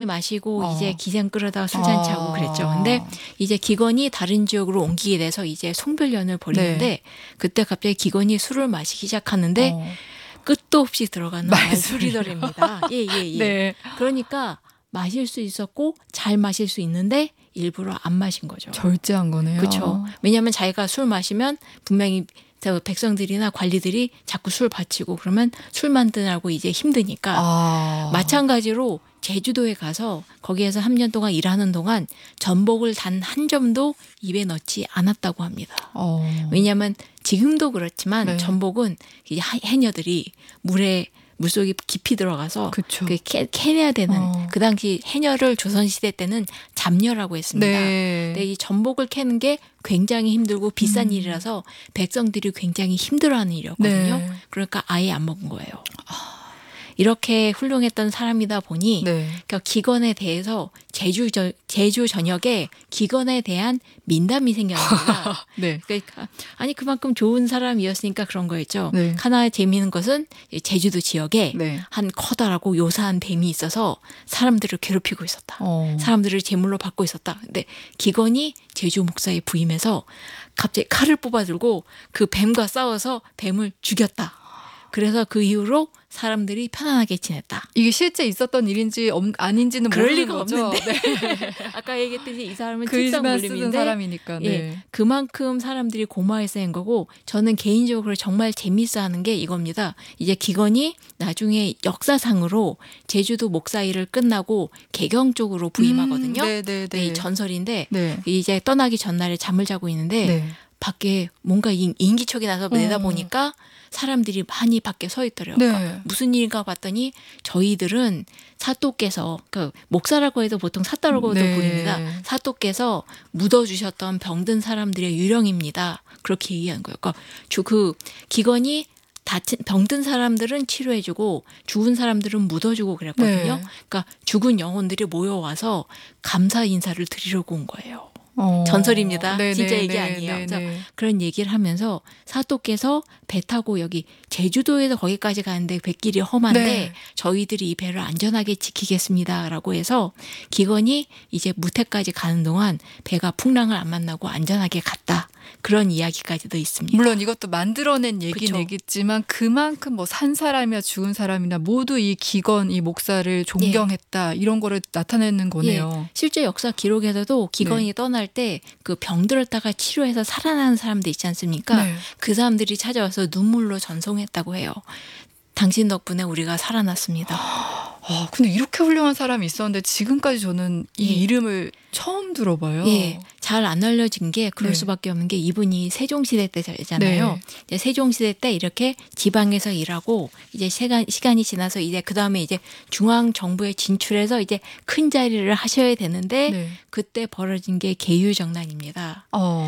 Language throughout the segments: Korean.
마시고 이제 기생 끌어다가 술 잔치하고 그랬죠. 근데 이제 기건이 다른 지역으로 옮기게 돼서 이제 송별연을 벌이는데 네. 그때 갑자기 기건이 술을 마시기 시작하는데 끝도 없이 들어가는 말술이더랍니다. 예. 네. 그러니까 마실 수 있었고 잘 마실 수 있는데 일부러 안 마신 거죠. 절제한 거네요. 그렇죠. 왜냐하면 자기가 술 마시면 분명히 백성들이나 관리들이 자꾸 술 바치고 그러면 술 만드느라고 이제 힘드니까. 마찬가지로 제주도에 가서 거기에서 3년 동안 일하는 동안 전복을 단 한 점도 입에 넣지 않았다고 합니다. 왜냐하면 지금도 그렇지만 네. 전복은 이제 해녀들이 물속에 깊이 들어가서 그쵸. 캐내야 되는 그 당시 해녀를 조선시대 때는 잡녀라고 했습니다. 네. 근데 이 전복을 캐는 게 굉장히 힘들고 비싼 일이라서 백성들이 굉장히 힘들어하는 일이었거든요. 네. 그러니까 아예 안 먹은 거예요. 이렇게 훌륭했던 사람이다 보니 네. 그러니까 기건에 대해서 제주 전역에 기건에 대한 민담이 생겼습니다. 네. 그러니까 아니 그만큼 좋은 사람이었으니까 그런 거였죠. 네. 하나 재미있는 것은 제주도 지역에 네. 한 커다랗고 요사한 뱀이 있어서 사람들을 괴롭히고 있었다. 사람들을 제물로 받고 있었다. 근데 기건이 제주 목사에 부임해서 갑자기 칼을 뽑아들고 그 뱀과 싸워서 뱀을 죽였다. 그래서 그 이후로 사람들이 편안하게 지냈다. 이게 실제 있었던 일인지 아닌지는 그럴 모르는 리가 거죠. 없는데. 네. 아까 얘기했듯이 이 사람은 글만 쓰는 책상물림인데 사람이니까. 네. 예, 그만큼 사람들이 고마워해서 한 거고 저는 개인적으로 정말 재밌어하는 게 이겁니다. 이제 기건이 나중에 역사상으로 제주도 목사 일을 끝나고 개경 쪽으로 부임하거든요. 네. 이 전설인데 네. 이제 떠나기 전날에 잠을 자고 있는데 네. 밖에 뭔가 인기척이 나서 내다보니까 사람들이 많이 밖에 서 있더라고요. 네. 무슨 일인가 봤더니 저희들은 사또께서 그 목사라고 해도 보통 사또라고도 네. 부릅니다. 사또께서 묻어주셨던 병든 사람들의 유령입니다. 그렇게 얘기한 거예요. 그러니까 그 기건이 병든 사람들은 치료해주고 죽은 사람들은 묻어주고 그랬거든요. 네. 그러니까 죽은 영혼들이 모여와서 감사 인사를 드리려고 온 거예요. 전설입니다. 진짜 얘기 아니에요. 그래서 그런 얘기를 하면서 사또께서 배 타고 여기 제주도에서 거기까지 가는데 배길이 험한데 네. 저희들이 이 배를 안전하게 지키겠습니다라고 해서 기건이 이제 무태까지 가는 동안 배가 풍랑을 안 만나고 안전하게 갔다. 그런 이야기까지도 있습니다. 물론 이것도 만들어낸 얘기는 그쵸. 얘기지만 그만큼 뭐 산 사람이나 죽은 사람이나 모두 이 기건, 이 목사를 존경했다. 이런 거를 나타내는 거네요. 예. 실제 역사 기록에서도 기건이 네. 떠날 때 그 병들었다가 치료해서 살아나는 사람들 있지 않습니까? 네. 그 사람들이 찾아와서 눈물로 전송했다고 해요. 당신 덕분에 우리가 살아났습니다. 근데 이렇게 훌륭한 사람이 있었는데 지금까지 저는 이 이름을 처음 들어봐요. 예, 잘 안 알려진 게 그럴 네. 수밖에 없는 게 이분이 세종시대 때잖아요. 이제 세종시대 때 이렇게 지방에서 일하고 이제 시간이 지나서 이제 그 다음에 이제 중앙 정부에 진출해서 이제 큰 자리를 하셔야 되는데 네. 그때 벌어진 게 계유정난입니다.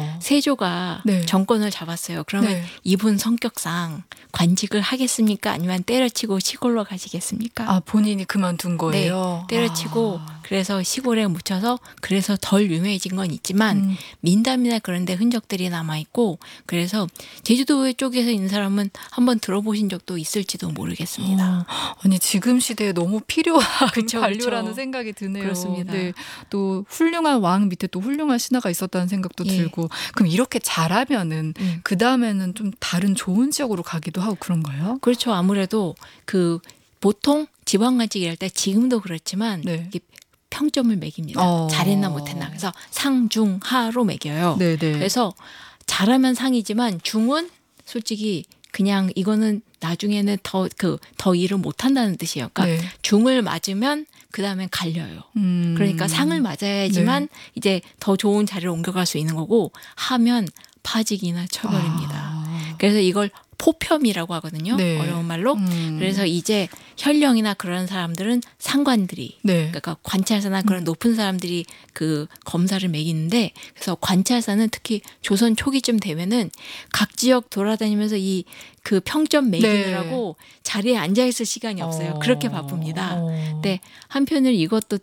세조가 네. 정권을 잡았어요. 그러면 네. 이분 성격상 관직을 하겠습니까? 아니면 때려치고 시골로 가시겠습니까? 본인이 그만둔 거예요. 네, 때려치고 그래서 시골에 묻혀서 그래서 덜 유명해진 건 있지만 민담이나 그런 데 흔적들이 남아있고 그래서 제주도 쪽에서 있는 사람은 한번 들어보신 적도 있을지도 모르겠습니다. 아니 지금 시대에 너무 필요한 그쵸, 관료라는 그쵸. 생각이 드네요. 그렇습니다. 네, 또 훌륭한 왕 밑에 또 훌륭한 신하가 있었다는 생각도 예. 들고 그럼 이렇게 잘하면은 그 다음에는 좀 다른 좋은 지역으로 가기도 하고 그런가요? 그렇죠. 아무래도 그 보통 지방관직 일할 때 지금도 그렇지만 네. 이게 평점을 매깁니다. 잘했나 못했나. 그래서 상, 중, 하로 매겨요. 네네. 그래서 잘하면 상이지만 중은 솔직히 그냥 이거는 나중에는 더 일을 못한다는 뜻이에요. 그러니까 네. 중을 맞으면 그 다음엔 갈려요. 그러니까 상을 맞아야지만 이제 더 좋은 자리를 옮겨갈 수 있는 거고 하면 파직이나 처벌입니다. 그래서 이걸 포편이라고 하거든요. 네. 어려운 말로. 그래서 이제 현령이나 그런 사람들은 상관들이 네. 그러니까 관찰사나 그런 높은 사람들이 그 검사를 매기는데 그래서 관찰사는 특히 조선 초기쯤 되면은 각 지역 돌아다니면서 이 그 평점 매기느라고 자리에 앉아 있을 시간이 없어요. 그렇게 바쁩니다. 근데 한편으로 이것도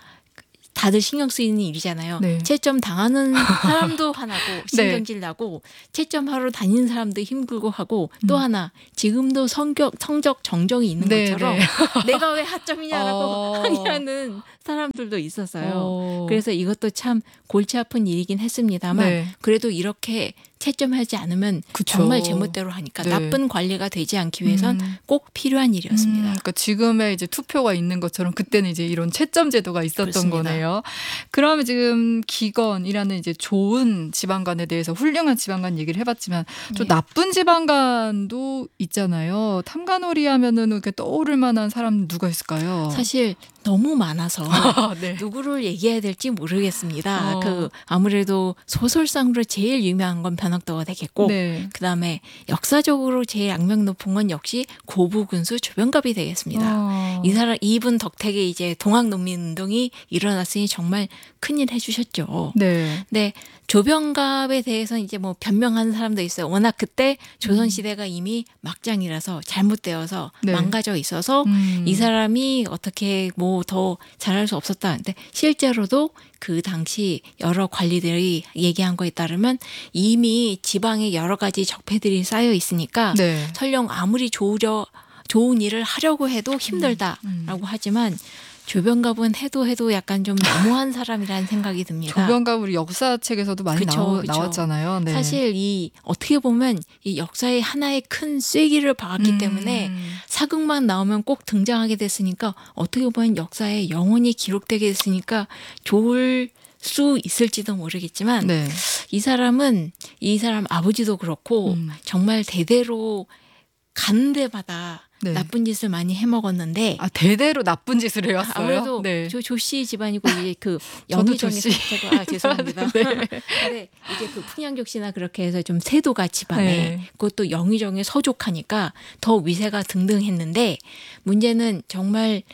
다들 신경 쓰이는 일이잖아요. 네. 채점 당하는 사람도 화나고 신경질 나고 채점하러 다니는 사람도 힘들고 하고 또 하나 지금도 성적 정정이 있는 네, 것처럼 네. 내가 왜 하점이냐라고 항의하는 사람들도 있었어요. 그래서 이것도 참 골치 아픈 일이긴 했습니다만 네. 그래도 이렇게 채점하지 않으면 그쵸. 정말 제멋대로 하니까 네. 나쁜 관리가 되지 않기 위해선 꼭 필요한 일이었습니다. 그러니까 지금의 이제 투표가 있는 것처럼 그때는 이제 이런 채점 제도가 있었던 그렇습니다. 거네요. 그러면 지금 기건이라는 이제 좋은 지방간에 대해서 훌륭한 지방간 얘기를 해봤지만 좀 네. 나쁜 지방간도 있잖아요. 탐관오리 하면은 이렇게 떠오를 만한 사람 누가 있을까요? 사실 너무 많아서 네. 누구를 얘기해야 될지 모르겠습니다. 어. 아무래도 소설상으로 제일 유명한 건 변학도가 되겠고 네. 그다음에 역사적으로 제일 악명 높은 건 역시 고부군수 조병갑이 되겠습니다. 이분 덕택에 이제 동학농민운동이 일어났으니 정말 큰일 해주셨죠. 네. 근데 조병갑에 대해서는 이제 뭐 변명하는 사람도 있어요. 워낙 그때 조선시대가 이미 막장이라서 잘못되어서 네. 망가져 있어서 이 사람이 어떻게 뭐 더 잘할 수 없었다. 근데 실제로도 그 당시 여러 관리들이 얘기한 거에 따르면 이미 지방에 여러 가지 적폐들이 쌓여 있으니까 네. 설령 아무리 좋은 일을 하려고 해도 힘들다라고 하지만 조병갑은 해도 약간 좀 너무한 사람이라는 생각이 듭니다. 조병갑 우리 역사책에서도 많이 그쵸. 나왔잖아요. 네. 사실 어떻게 보면 이 역사의 하나의 큰 쐐기를 박았기 때문에 사극만 나오면 꼭 등장하게 됐으니까 어떻게 보면 역사에 영원히 기록되게 됐으니까 좋을 수 있을지도 모르겠지만 네. 이 사람 아버지도 그렇고 정말 대대로 가는 데마다 네. 나쁜 짓을 많이 해먹었는데 대대로 나쁜 짓을 해왔어요. 아무래도 네. 조씨 집안이고 이제 그 저도 영의정이 조씨. 죄송합니다. 네. 근데 이제 그 풍양족씨나 그렇게 해서 좀 세도가 집안에 네. 그것도 영의정에 서족하니까 더 위세가 등등했는데 문제는 정말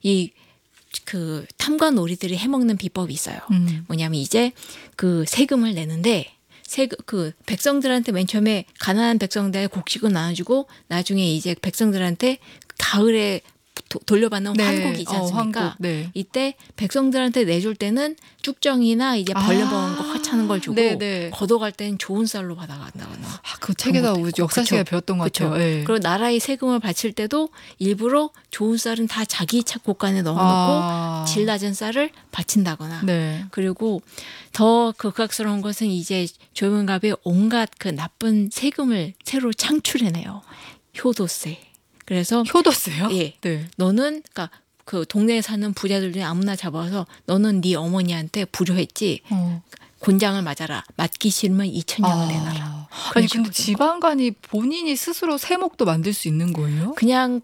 그 탐관오리들이 해먹는 비법이 있어요. 뭐냐면 이제 그 세금을 내는데 그 백성들한테 맨 처음에 가난한 백성들한테 곡식을 나눠주고 나중에 이제 백성들한테 가을에 돌려받는 네. 환국이지 않습니까? 환국. 네. 이때 백성들한테 내줄 때는 쭉정이나 이제 벌려먹은 거 화차는 걸 주고 네네. 걷어갈 때는 좋은 쌀로 받아간다거나. 그 책에서 그런 것도 역사 시간에 그쵸. 배웠던 것 그쵸. 같아요. 네. 그리고 나라의 세금을 바칠 때도 일부러 좋은 쌀은 다 자기 착곡간에 넣어놓고 질 낮은 쌀을 바친다거나. 네. 그리고 더 극악스러운 것은 이제 조병갑이 온갖 그 나쁜 세금을 새로 창출해내요. 효도세. 그래서 효도세요? 예. 네. 너는 그러니까 그 동네에 사는 부자들 중에 아무나 잡아서 너는 네 어머니한테 불효했지. 곤장을 맞아라. 맞기 싫으면 2,000냥을 내놔라. 아니 근데 지방간이 본인이 스스로 세목도 만들 수 있는 거예요? 그냥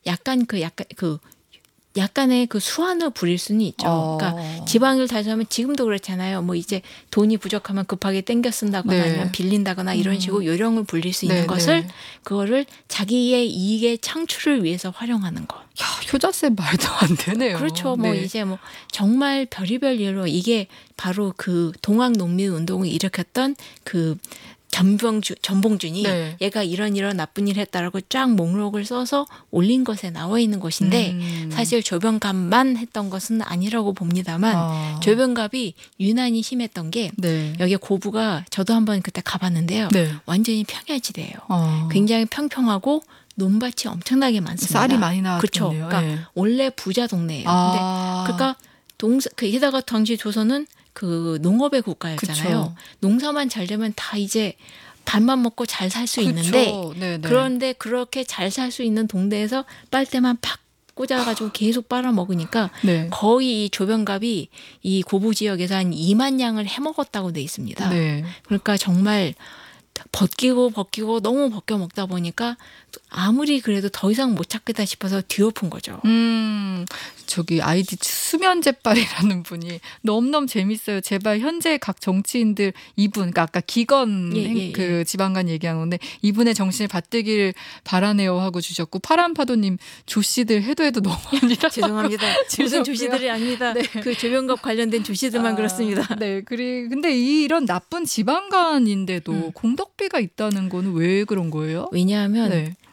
약간의 그 수완을 부릴 수는 있죠. 그러니까 지방을 다시 하면 지금도 그렇잖아요. 뭐 이제 돈이 부족하면 급하게 땡겨 쓴다거나 네. 아니면 빌린다거나 이런 식으로 요령을 불릴 수 있는 네, 것을 네. 그거를 자기의 이익의 창출을 위해서 활용하는 것. 야, 효자세 말도 안 되네요. 그렇죠. 뭐 네. 이제 뭐 정말 별의별 일로 이게 바로 그 동학농민 운동을 일으켰던 그 전봉준이 네. 얘가 이런 나쁜 일 했다라고 쫙 목록을 써서 올린 것에 나와 있는 것인데 사실 조병갑만 했던 것은 아니라고 봅니다만 조병갑이 유난히 심했던 게 네. 여기 고부가 저도 한번 그때 가봤는데요. 네. 완전히 평야지대예요. 굉장히 평평하고 논밭이 엄청나게 많습니다. 쌀이 많이 나왔군요. 그렇죠. 그러니까 네. 원래 부자 동네예요. 근데 그러니까 게다가 당시 조선은 그 농업의 국가였잖아요. 그쵸. 농사만 잘 되면 다 이제 밥만 먹고 잘 살 수 있는데 네네. 그런데 그렇게 잘 살 수 있는 동네에서 빨대만 팍 꽂아가지고 계속 빨아먹으니까 네. 거의 이 조병갑이 이 고부 지역에서 한 2만 냥을 해먹었다고 돼 있습니다. 네. 그러니까 정말 벗기고 너무 벗겨 먹다 보니까 아무리 그래도 더 이상 못 찾겠다 싶어서 뒤엎은 거죠. 저기 아이디 수면제빨이라는 분이 너무너무 재밌어요. 제발 현재 각 정치인들 이분, 그러니까 아까 기건 그 지방간 얘기한 건데 이분의 정신을 받들길 바라네요 하고 주셨고 파란파도님 조씨들 해도 너무합니다. 죄송합니다. 무슨 조씨들이 아닙니다. 네. 그 조병갑 관련된 조씨들만 그렇습니다. 네, 근데 이런 나쁜 지방간인데도 공덕비가 있다는 거는 왜 그런 거예요? 왜냐하면 네.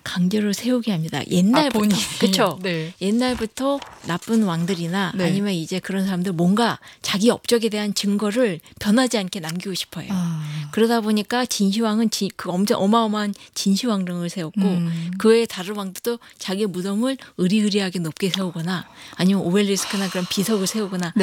강제로 세우게 합니다. 옛날부터. 본인이. 그렇죠. 네. 옛날부터 나쁜 왕들이나 네. 아니면 이제 그런 사람들 뭔가 자기 업적에 대한 증거를 변하지 않게 남기고 싶어요. 그러다 보니까 진시황은 그 엄청 어마어마한 진시황릉을 세웠고 그 외에 다른 왕들도 자기 무덤을 으리으리하게 높게 세우거나 아니면 오벨리스크나 그런 비석을 세우거나